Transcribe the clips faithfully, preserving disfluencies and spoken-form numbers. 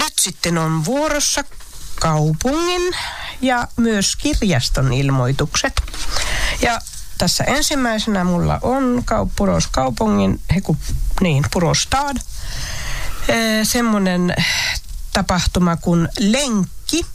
Nyt sitten on vuorossa kaupungin ja myös kirjaston ilmoitukset. Ja tässä ensimmäisenä mulla on Puros kaupungin, heku, niin, Purostad, semmoinen tapahtuma kuin Lenkki,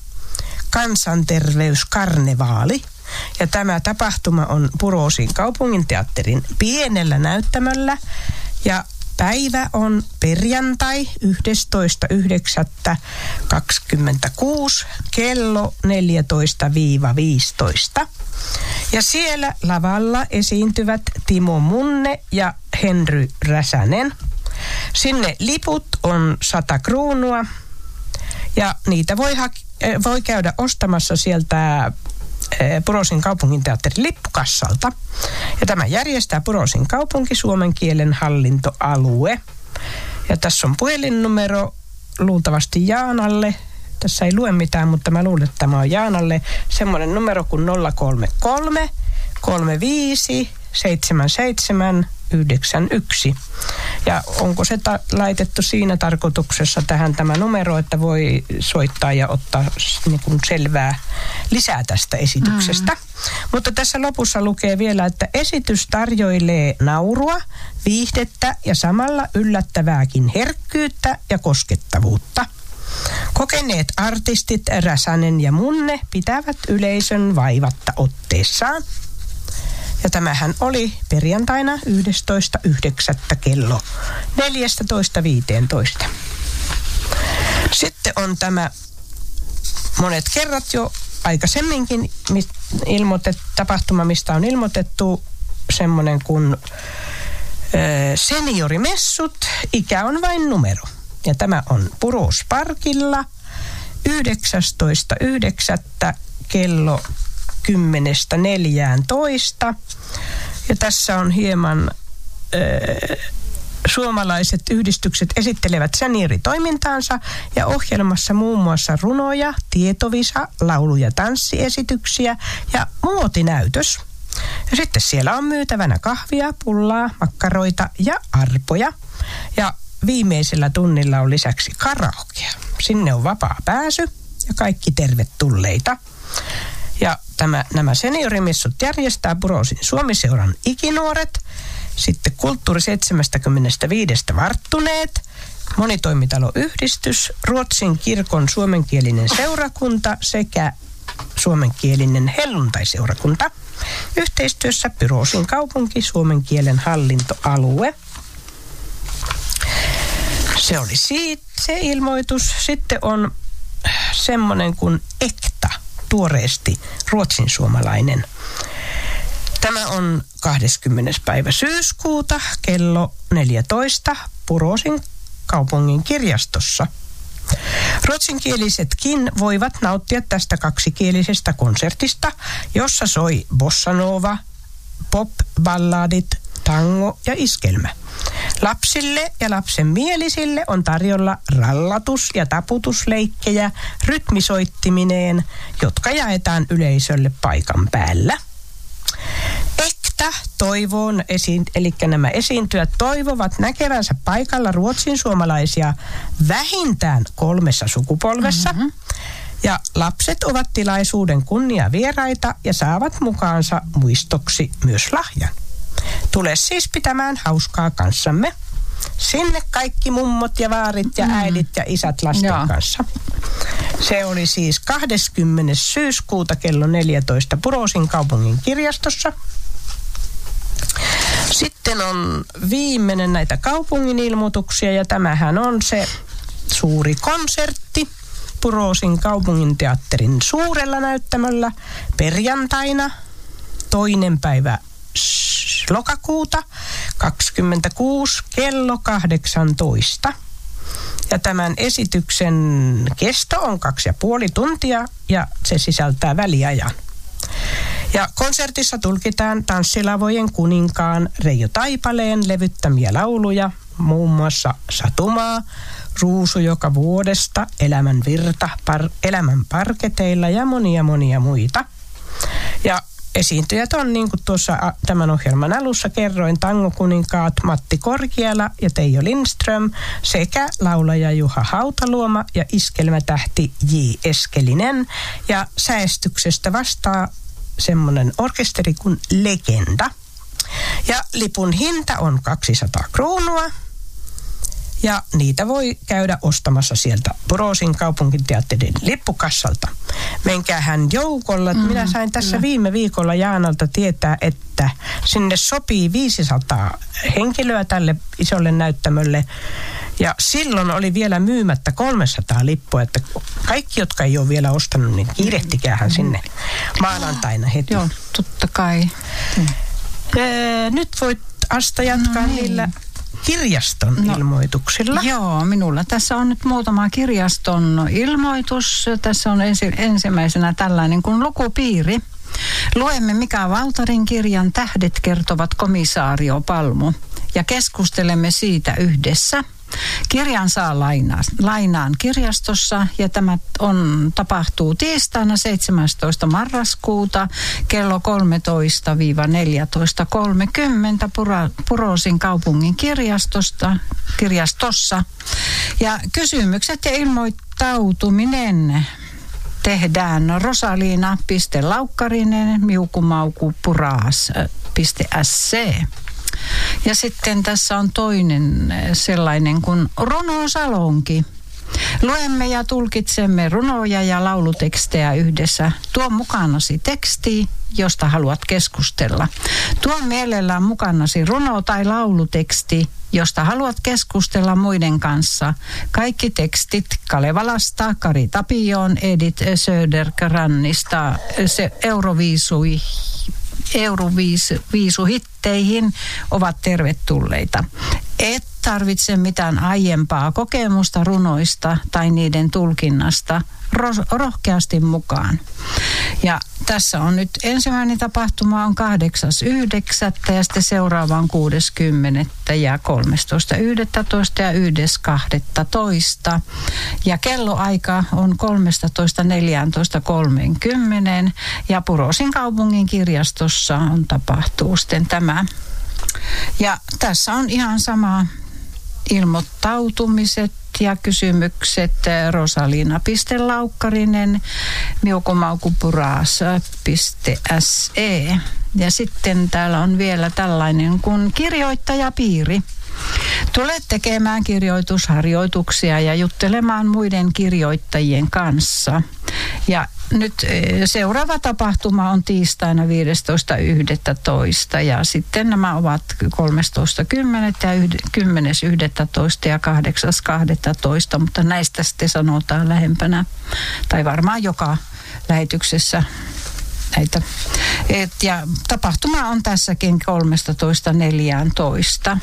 kansanterveyskarnevaali. Ja tämä tapahtuma on Purosin kaupunginteatterin pienellä näyttämöllä. Ja päivä on perjantai yhdestoista yhdeksättä kaksikymmentäkuusi kello neljätoista viisitoista. Ja siellä lavalla esiintyvät Timo Munne ja Henry Räsänen. Sinne liput on sata kruunua ja niitä voi, ha- voi käydä ostamassa sieltä Purosin kaupunginteatterin lippukassalta. Ja tämä järjestää Purosin kaupunki, suomen kielen hallintoalue. Ja tässä on puhelinnumero luultavasti Jaanalle. Tässä ei lue mitään, mutta mä luulen, että tämä on Jaanalle. Semmoinen numero kuin nolla kolme kolme kolme viisi seitsemän seitsemän yhdeksän yksi. Ja onko se ta- laitettu siinä tarkoituksessa tähän tämä numero, että voi soittaa ja ottaa niin kuin selvää lisää tästä esityksestä. Mm. Mutta tässä lopussa lukee vielä, että esitys tarjoilee naurua, viihdettä ja samalla yllättävääkin herkkyyttä ja koskettavuutta. Kokeneet artistit Räsänen ja Munne pitävät yleisön vaivatta otteessaan. Ja tämähän oli perjantaina yhdestoista yhdeksättä kello neljätoista viisitoista. Sitten on tämä monet kerrat jo aikaisemminkin ilmoitet, tapahtuma, mistä on ilmoitettu semmoinen kuin ö, seniorimessut, ikä on vain numero. Ja tämä on Purosparkilla yhdeksästoista yhdeksättä kello kymmenestä neljääntoista. Ja tässä on hieman ö, suomalaiset yhdistykset esittelevät senioritoimintaansa ja ohjelmassa muun muassa runoja, tietovisa, laulu- ja tanssiesityksiä ja muotinäytös. Ja sitten siellä on myytävänä kahvia, pullaa, makkaroita ja arpoja. Ja viimeisellä tunnilla on lisäksi karaokea. Sinne on vapaa pääsy ja kaikki tervetulleita. Ja tämä, nämä seniorimissut järjestää Purosin Suomiseuran ikinuoret, sitten Kulttuuri seitsemänkymmentäviisi varttuneet, monitoimitaloyhdistys, Ruotsin kirkon suomenkielinen seurakunta sekä suomenkielinen helluntaiseurakunta. Yhteistyössä Purosin kaupunki, suomen kielen hallintoalue. Se oli siitä se ilmoitus. Sitten on semmoinen kuin Ekta, tuoreesti ruotsin suomalainen. Tämä on kahdeskymmenes päivä syyskuuta kello neljätoista Purosin kaupungin kirjastossa. Ruotsinkielisetkin voivat nauttia tästä kaksikielisestä konsertista, jossa soi bossanova, pop, balladit, tango ja iskelmä. Lapsille ja lapsen mielisille on tarjolla rallatus- ja taputusleikkejä rytmisoittimineen, jotka jaetaan yleisölle paikan päällä. Ekta toivoon, esiin, eli nämä esiintyjät toivovat näkevänsä paikalla ruotsin suomalaisia vähintään kolmessa sukupolvessa. Mm-hmm. Ja lapset ovat tilaisuuden kunniavieraita ja saavat mukaansa muistoksi myös lahjan. Tule siis pitämään hauskaa kanssamme. Sinne kaikki mummot ja vaarit ja äidit ja isät lasten Jaa. kanssa. Se oli siis kahdeskymmenes syyskuuta kello neljätoista Purosin kaupungin kirjastossa. Sitten on viimeinen näitä kaupungin ilmoituksia ja tämähän on se suuri konsertti Purosin kaupunginteatterin suurella näyttämöllä perjantaina toinen päivä lokakuuta kaksikymmentäkuusi kello kahdeksantoista. Ja tämän esityksen kesto on kaksi ja puoli tuntia ja se sisältää väliajan. Ja konsertissa tulkitaan Tanssilavojen kuninkaan Reijo Taipaleen levyttämiä lauluja, muun muassa Satumaa, Ruusu joka vuodesta, Elämän virta, par, Elämän parketeilla ja monia monia muita. Ja esiintyjät on, niin kuin tuossa tämän ohjelman alussa kerroin, tangokuninkaat Matti Korkiala ja Teijo Lindström sekä laulaja Juha Hautaluoma ja iskelmätähti J. Eskelinen. Ja säestyksestä vastaa semmoinen orkesteri kuin Legenda. Ja lipun hinta on kaksisataa kruunua. Ja niitä voi käydä ostamassa sieltä Porosin kaupunginteatterin lippukassalta. Menkäähän joukolla. Mm, Minä sain tässä kyllä. viime viikolla Jaanalta tietää, että sinne sopii viisisataa henkilöä tälle isolle näyttämölle. Ja silloin oli vielä myymättä kolmesataa lippua, että kaikki, jotka ei ole vielä ostanut, niin kiirehtikäähän sinne maanantaina heti. Joo, totta kai. Mm. Ee, nyt voit Asta jatkaa no niin. niillä kirjaston no, ilmoituksilla. Joo, minulla tässä on nyt muutama kirjaston ilmoitus. Tässä on ensi, ensimmäisenä tällainen kuin lukupiiri. Luemme Mika Valtarin kirjan Tähdet kertovat komisario Palmu ja keskustelemme siitä yhdessä. Kirjan saa lainaan, lainaan kirjastossa ja tämä on, tapahtuu tiistaina seitsemästoista marraskuuta kello kolmetoista neljätoista kolmekymmentä Pura, Purosin kaupungin kirjastosta, kirjastossa. Ja kysymykset ja ilmoittautuminen tehdään rosaliina piste laukkarinen miukumauku puras piste s c. Ja sitten tässä on toinen sellainen kuin runosalonki. Luemme ja tulkitsemme runoja ja laulutekstejä yhdessä. Tuo mukanasi teksti, josta haluat keskustella. Tuo mielellään mukanasi runo- tai lauluteksti, josta haluat keskustella muiden kanssa. Kaikki tekstit Kalevalasta, Kari Tapioon, Edith Södergrannista, se Euroviisui. Euroviisuhitteihin ovat tervetulleita. Et tarvitse mitään aiempaa kokemusta runoista tai niiden tulkinnasta. Ro- rohkeasti mukaan. Ja tässä on nyt ensimmäinen tapahtuma on kahdeksas yhdeksättä ja sitten seuraava on kuudes kymmenettä ja kolmastoista yhdestoista ja yhdeksäs kahdestoista. Ja kelloaika on kolmetoista neljätoista kolmekymmentä ja Purosin kaupungin kirjastossa on tapahtuu sitten tämä. Ja tässä on ihan sama ilmoittautumiset ja kysymykset rosaliina piste laukkarinen miukumaukupuras piste s e. Ja sitten täällä on vielä tällainen kuin kirjoittajapiiri. Tule tekemään kirjoitusharjoituksia ja juttelemaan muiden kirjoittajien kanssa. Ja nyt seuraava tapahtuma on tiistaina viidestoista yhdestoista ja sitten nämä ovat kolmastoista kymmenettä ja kymmenes yhdestoista ja kahdeksas kahdestoista, mutta näistä sitten sanotaan lähempänä tai varmaan joka lähetyksessä näitä. Et, ja tapahtuma on tässäkin kolmetoista neljätoista.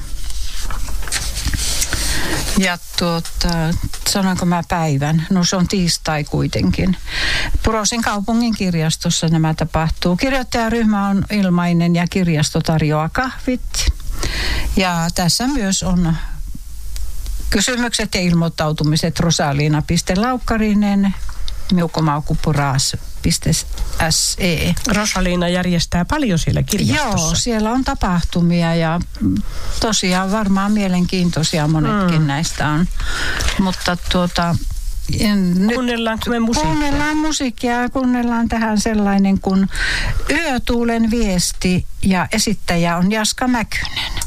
Ja tuota, sanonko mä päivän? No se on tiistai kuitenkin. Purosin kaupungin kirjastossa nämä tapahtuu. Kirjoittajaryhmä on ilmainen ja kirjasto tarjoaa kahvit. Ja tässä myös on kysymykset ja ilmoittautumiset rosaliina piste laukkarinen miukumaukupuras piste s e. Rosaliina järjestää paljon siellä kirjastossa. Joo, siellä on tapahtumia ja tosiaan varmaan mielenkiintoisia monetkin mm. näistä on. Mutta tuota... Kuunnellaanko me musiikkia? Kuunnellaan musiikkia ja kuunnellaan tähän sellainen kuin Yötuulen viesti ja esittäjä on Jaska Mäkynen.